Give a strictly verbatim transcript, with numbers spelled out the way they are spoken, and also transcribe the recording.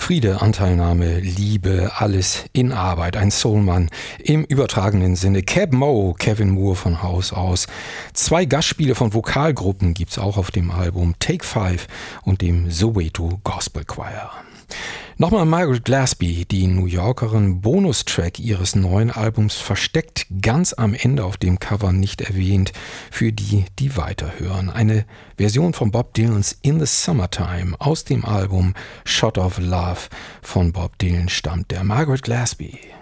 Friede, Anteilnahme, Liebe, alles in Arbeit, ein Soulmann im übertragenen Sinne. Keb Mo, Kevin Moore von Haus aus. Zwei Gastspiele von Vokalgruppen gibt's auch auf dem Album Take Five und dem Soweto Gospel Choir. Nochmal Margaret Glasby, die New Yorkerin, Bonustrack ihres neuen Albums versteckt, ganz am Ende auf dem Cover nicht erwähnt, für die, die weiterhören. Eine Version von Bob Dylans In the Summertime aus dem Album Shot of Love von Bob Dylan stammt der Margaret Glasby.